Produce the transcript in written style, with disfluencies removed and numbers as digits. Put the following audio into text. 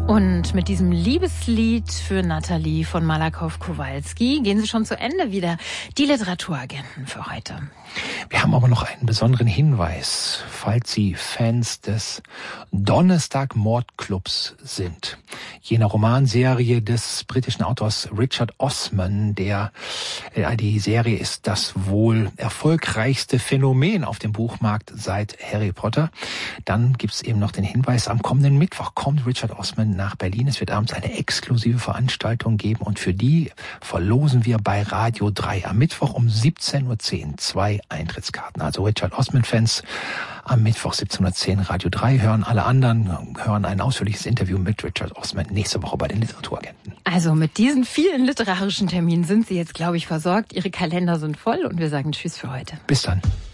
Und mit diesem Liebeslied für Nathalie von Malakow-Kowalski gehen Sie schon zu Ende wieder. Die Literaturagenten für heute. Wir haben aber noch einen besonderen Hinweis, falls Sie Fans des Donnerstag-Mordclubs sind. Jener Romanserie des britischen Autors Richard Osman, die Serie ist das wohl erfolgreichste Phänomen auf dem Buchmarkt seit Harry Potter. Dann gibt's eben noch den Hinweis, am kommenden Mittwoch kommt Richard Osman nach Berlin. Es wird abends eine exklusive Veranstaltung geben und für die verlosen wir bei Radio 3 am Mittwoch um 17.10 Uhr 2 Eintrittskarten. Also Richard Osman-Fans am Mittwoch 17.10 Uhr Radio 3 hören. Alle anderen hören ein ausführliches Interview mit Richard Osman nächste Woche bei den Literaturagenten. Also mit diesen vielen literarischen Terminen sind Sie jetzt, glaube ich, versorgt. Ihre Kalender sind voll und wir sagen Tschüss für heute. Bis dann.